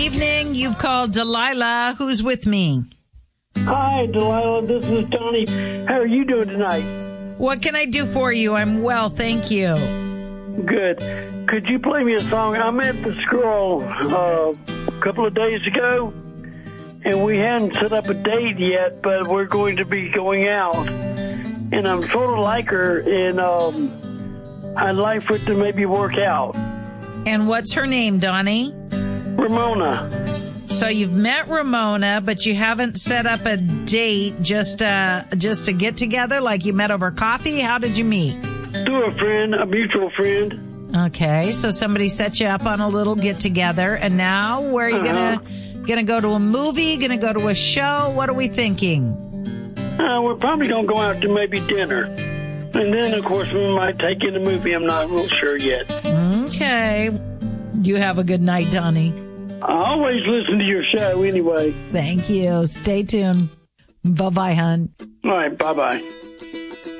Evening, you've called Delilah. Who's with me? Hi, Delilah. This is Donnie. How are you doing tonight? What can I do for you? I'm well, thank you. Good. Could you play me a song? I met the girl a couple of days ago, and we hadn't set up a date yet, but we're going to be going out. And I'm sort of like her, and I'd like for it to maybe work out. And what's her name, Donnie? Ramona. So you've met Ramona, but you haven't set up a date just to get together, like you met over coffee? How did you meet? Through a friend, a mutual friend. Okay, so somebody set you up on a little get-together, and now where are you gonna go to a movie, gonna go to a show? What are we thinking? We're probably going to go out to maybe dinner. And then, of course, we might take in a movie. I'm not real sure yet. Okay. You have a good night, Donnie. I always listen to your show anyway. Thank you. Stay tuned. Bye-bye, hon. All right, bye-bye.